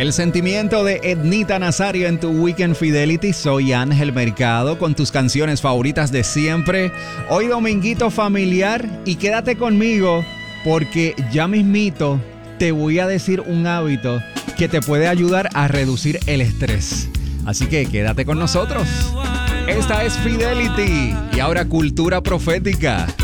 El sentimiento de Ednita Nazario en tu Weekend Fidelity. Soy Ángel Mercado con tus canciones favoritas de siempre. Hoy dominguito familiar y quédate conmigo porque ya mismito te voy a decir un hábito que te puede ayudar a reducir el estrés. Así que quédate con nosotros. Esta es Fidelity y ahora Cultura Profética.